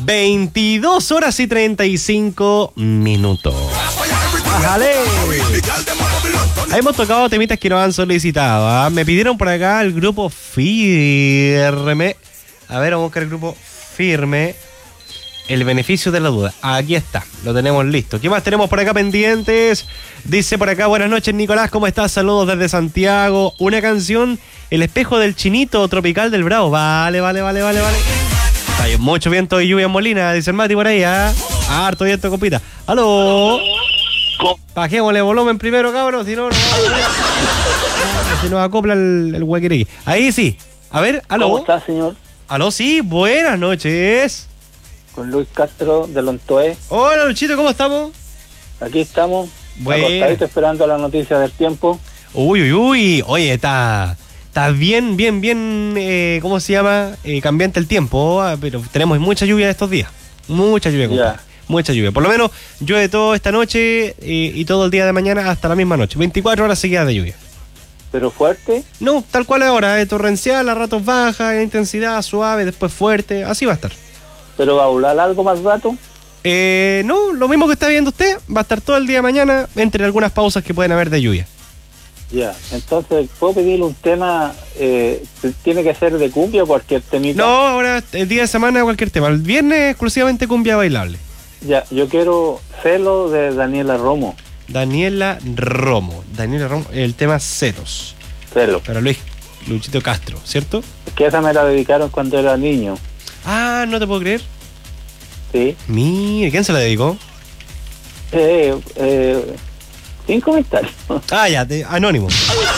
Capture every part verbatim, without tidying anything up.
veintidós horas y treinta y cinco minutos. ¡Bájale! Ahí hemos tocado temitas que nos han solicitado, ¿eh? Me pidieron por acá el grupo Firme. A ver, vamos a buscar el grupo Firme. El beneficio de la duda. Aquí está, lo tenemos listo. ¿Qué más tenemos por acá pendientes? Dice por acá, buenas noches Nicolás, ¿cómo estás? Saludos desde Santiago. Una canción, El espejo del chinito tropical del Bravo. Vale, vale, vale, vale, vale. Hay mucho viento y lluvia en Molina, dice el Mati por ahí, ¿ah? ¿eh? Harto viento, compita. ¡Aló! Bajémosle volumen primero, cabrón, si no, no. Si nos acopla el, el huequiriqui. Ahí sí. A ver, ¿aló? ¿Cómo está, señor? ¿Aló? Sí, buenas noches. Con Luis Castro de Lontoé. Hola, Luchito, ¿cómo estamos? Aquí estamos, bueno, acostadito esperando la noticia del tiempo. Uy, uy, uy. Oye, está, está bien, bien, bien, eh, ¿cómo se llama? Eh, cambiante el tiempo, pero tenemos mucha lluvia estos días. Mucha lluvia, compadre. Mucha lluvia. Por lo menos llueve toda esta noche eh, y todo el día de mañana hasta la misma noche. veinticuatro horas seguidas de lluvia. ¿Pero fuerte? No, tal cual ahora, eh, torrencial, a ratos baja, en intensidad, suave, después fuerte. Así va a estar. ¿Pero va a volar algo más rato? Eh, no, lo mismo que está viendo usted, va a estar todo el día de mañana, entre algunas pausas que pueden haber de lluvia. Ya, entonces, ¿puedo pedirle un tema? Eh, ¿Tiene que ser de cumbia o cualquier temita? No, ahora el día de semana cualquier tema. El viernes exclusivamente cumbia bailable. Ya, yo quiero Celo de Daniela Romo. Daniela Romo. Daniela Romo, el tema Celos. Celo. Para Luis Luchito Castro, ¿cierto? Es que esa me la dedicaron cuando era niño. Ah, no te puedo creer. Sí. Mire, ¿quién se la dedicó? Eh, eh, sin comentarios. Ah, ya, te, anónimo.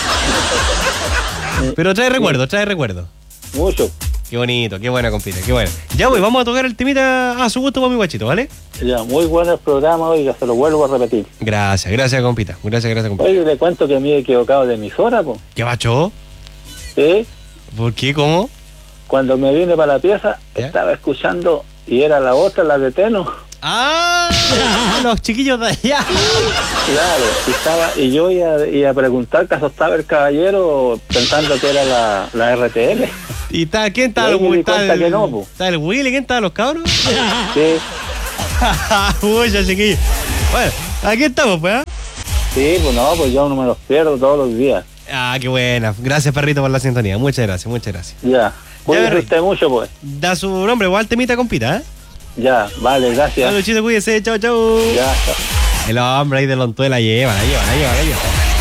Pero trae recuerdo, trae recuerdo. Mucho. Qué bonito, qué buena, compita, qué buena. Ya, pues, vamos a tocar el temita a su gusto para mi guachito, ¿vale? Ya, muy bueno el programa, oiga, se lo vuelvo a repetir. Gracias, gracias, compita. Gracias, gracias, compita. Oye, le cuento que me he equivocado de emisora, po. ¿Qué bacho? Sí. ¿Por qué? ¿Cómo? Cuando me vine para la pieza, ¿ya? Estaba escuchando y era la otra, la de Teno. ¡Ah! Los chiquillos de allá. Claro, y, estaba, y yo iba, iba a preguntar caso estaba el caballero pensando que era la, la R T L. ¿Y está, quién está? El, el, está, el, que no, ¿Está el Willy? ¿Quién está? ¿Los cabros? Sí. Uy, ya chiquillos. Bueno, aquí estamos, pues. ¿eh? Sí, pues no, pues yo no me los pierdo todos los días. Ah, qué buena. Gracias, perrito, por la sintonía. Muchas gracias, muchas gracias. Ya. Cuídese usted mucho, pues. Da su nombre, igual temita, compita, ¿eh? Ya, vale, gracias. Luchito, cuídese, chau, chau. Ya, chao. El hombre ahí de Lontué la lleva, la lleva, la lleva, la lleva.